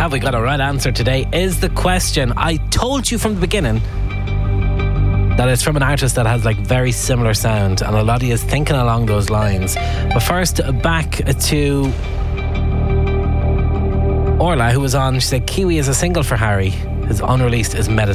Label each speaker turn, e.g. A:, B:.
A: Have we got a right answer today is the question. I told you from the beginning that it's from an artist that has like very similar sound, and a lot of you is thinking along those lines. But first, back to Orla, who was on. She said Kiwi is a single for Harry. His unreleased is Medicine.